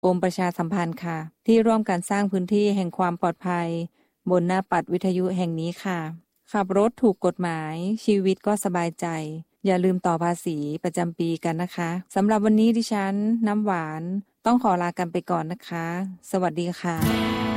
กรมประชาสัมพันธ์ค่ะที่ร่วมกันสร้างพื้นที่แห่งความปลอดภัยบนหน้าปัดวิทยุแห่งนี้ค่ะขับรถถูกกฎหมายชีวิตก็สบายใจอย่าลืมต่อภาษีประจำปีกันนะคะสำหรับวันนี้ดิฉันน้ำหวานต้องขอลากันไปก่อนนะคะสวัสดีค่ะ